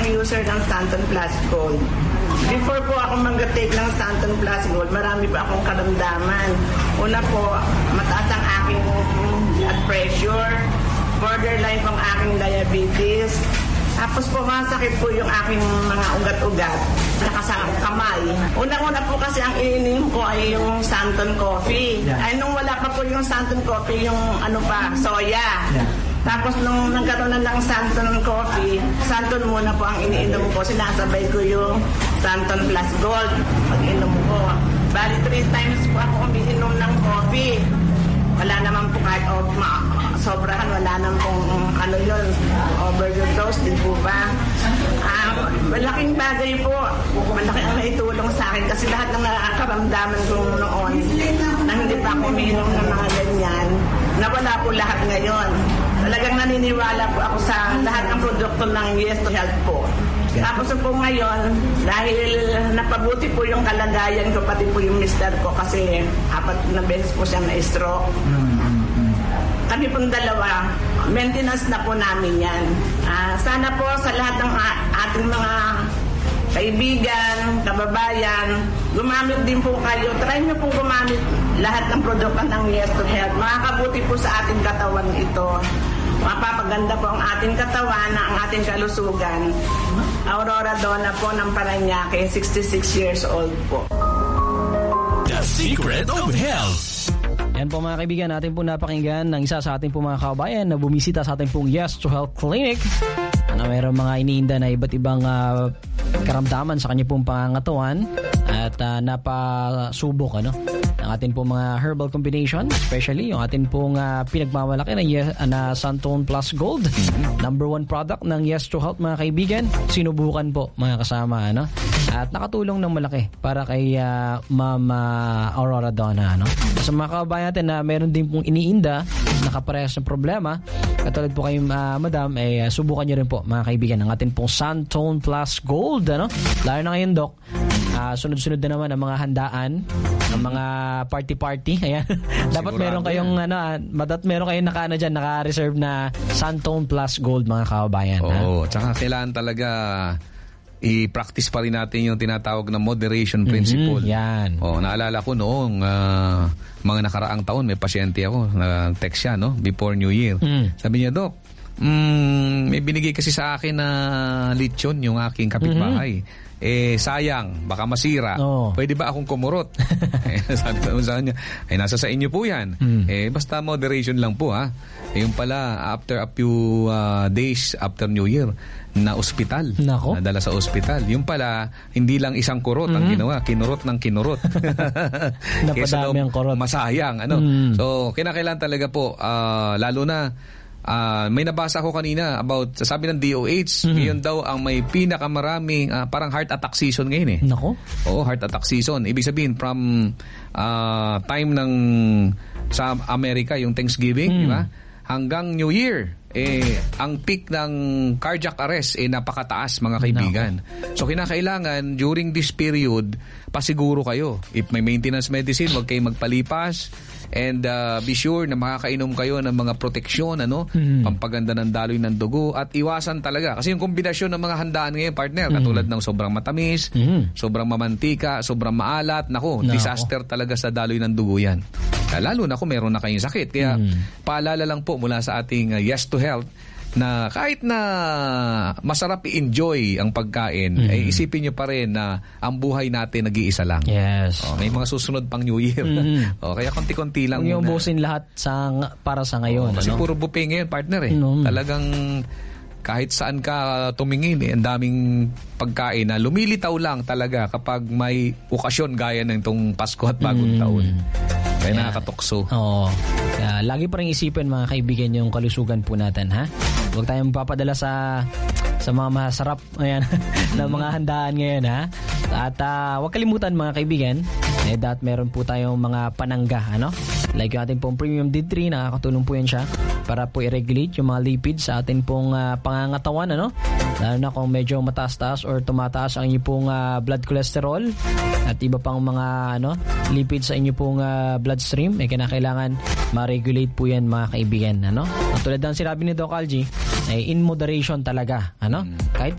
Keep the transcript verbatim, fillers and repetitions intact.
user ng Santon Plus Gold. Before po ako mag-take ng Santon Plus Gold, marami pa akong karamdaman. Una po, mataas ang aking blood pressure, borderline pang aking diabetes. Tapos po, masakit po yung aking mga ugat-ugat, saka sa kamay. Unang-una po kasi ang ininom ko ay yung Santon Coffee. Yeah. Ay, nung wala pa po yung Santon Coffee, yung ano pa, soya. Yeah. Tapos nung nagkaroon na ng Santon Coffee, Santon muna po ang iniinom ko. Sinasabay ko yung Santon Plus Gold pag-inom ko. Bali, three times po ako umiinom ng coffee. Wala naman po kahit oh, ma- sobrahan, wala naman pong um, ano yun, overdose, di po ba? Uh, malaking bagay po, malaki ang naitulong sa akin kasi lahat ng nakakaramdaman ko noon na hindi pa ako umiinom ng mga ganyan, nawala po lahat ngayon. Talagang naniniwala po ako sa lahat ng produkto ng Yes to Health po. Tapos po ngayon, dahil napabuti po yung kalagayan ko, pati po yung mister ko kasi apat na beses po siya na-stroke. Mm-hmm. Kami pong dalawa, maintenance na po namin yan. Uh, sana po sa lahat ng ating mga kaibigan, kababayan, gumamit din po kayo. Try nyo pong gumamit lahat ng produkto ng Yes to Health. Makakabuti po sa ating katawan ito. Mapapaganda po ang ating katawan na ang ating kalusugan. Aurora Donna po ng Parañaque, sixty-six years old po. The Secret of Health. Yan po mga kaibigan, natin po napakinggan ng isa sa ating po mga kabayan na bumisita sa ating pong Yes to Health Clinic na mayroong mga iniinda na iba't ibang uh, karamdaman sa kanya pong pangangatawan at uh, napasubok ano ng ating pong mga herbal combination, especially yung ating pong uh, pinagmamalaki na, yes, uh, na Santon Plus Gold, number one product ng Yes to Health mga kaibigan. Sinubukan po mga kasama ano at nakatulong ng malaki para kay uh, Mama Aurora Donna ano. Sa mga kababayan natin na meron din pong iniinda nakaparehas ng problema katulad po kayo uh, madam eh, subukan nyo rin po mga kaibigan ng ating pong Santon Plus Gold ano. Lalo na ngayon Doc, uh, sunod-sunod na naman ang mga handaan ng mga party-party. Ayan. Dapat meron kayong yan. ano, dapat meron kayong naka ano diyan, naka-reserve na Santon Plus Gold mga kababayan. Oo, tsaka kailangan talaga i-practice pa rin natin yung tinatawag na moderation principle. Mm-hmm, yan. Oh, naalala ko noong uh, mga nakaraang taon may pasyente ako, nag-text siya no before New Year. Mm. Sabi niya, Doc, mm, may binigay kasi sa akin na lechon yung aking kapitbahay. Mm-hmm. Eh, sayang, baka masira. Oh. Pwede ba akong kumurot? eh, sabi ko sa kanya, ay nasa sa inyo po yan. Hmm. Eh, basta moderation lang po ha. Eh, yung pala, after a few uh, days after New Year, na ospital. Nako. Nadala sa ospital. Yung pala, hindi lang isang kurot mm-hmm. ang ginawa, kinurot ng kinurot. Napadami ang kurot. Masayang. Ano? Mm. So, kinakailangan talaga po, uh, lalo na, Uh, may nabasa ko kanina about, sabi ng D O H, mm-hmm. yun daw ang may pinakamaraming uh, parang heart attack season ngayon eh. Nako. Oo, heart attack season. Ibig sabihin from uh, time ng sa Amerika, yung Thanksgiving, mm. di ba? Hanggang New Year, eh, ang peak ng cardiac arrest eh napakataas mga kaibigan. No. So kinakailangan during this period, pasiguro kayo. If may maintenance medicine, huwag kayong magpalipas. And uh, be sure na makakainom kayo ng mga proteksyon, ano, mm-hmm. pampaganda ng daloy ng dugo at iwasan talaga. Kasi yung kombinasyon ng mga handaan ngayon, partner, mm-hmm. katulad ng sobrang matamis, mm-hmm. sobrang mamantika, sobrang maalat, naku, no. disaster talaga sa daloy ng dugo yan. Lalo na kung meron na kayong sakit. Kaya mm-hmm. paalala lang po mula sa ating uh, Yes to Health na kahit na masarap i-enjoy ang pagkain, mm-hmm. ay isipin nyo pa rin na ang buhay natin nag-iisa lang. Yes. Oh, may mga susunod pang New Year. Mm-hmm. Oh, kaya konti-konti lang. Kung ubusin lahat sa, para sa ngayon. Oh, kasi ano? Puro buffet ngayon, partner eh. Mm-hmm. Talagang kahit saan ka tumingin, eh, ang daming pagkain na lumilitaw lang talaga kapag may okasyon gaya ng itong Pasko at Bagong mm-hmm. taon. Kaya yeah. nakakatukso. Oo. Kaya lagi pa rin isipin mga kaibigan yung kalusugan po natin, ha? Huwag tayong papadala sa sa mga masarap ayan, na mga handaan ngayon, ha? At uh, huwag kalimutan mga kaibigan, eh, dat meron po tayong mga panangga, ano? Like yung ating pong Premium D three, nakakatulong po yan siya para po i-regulate yung mga lipids sa ating pong uh, pangangatawan, ano? Lalo na kung medyo mataas-taas or tumataas ang inyong pong uh, blood cholesterol at iba pang mga ano lipids sa inyong pong uh, bloodstream, eh kinakailangan ma-regulate po yan mga kaibigan, ano? At tulad ng sinabi ni Doc Algie, eh, in moderation talaga, ano? Kahit